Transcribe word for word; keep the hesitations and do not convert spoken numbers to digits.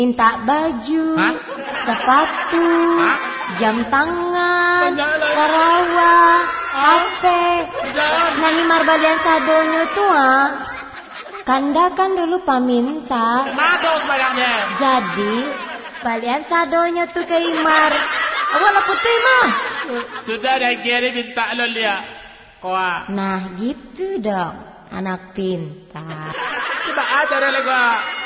Minta baju, Hah? sepatu, Hah? jam tangan, Sarawak, H P. Nani marbalian sadonyo tuh ah. Kanda kan dulu paminta. Mado sebayangnya. Jadi balian sadonyo tuh ke Imar. Awak lah putih mah. Sudah dah kira minta lo lihat. Koa. Nah gitu dong, anak pintar. Coba ajar lagi.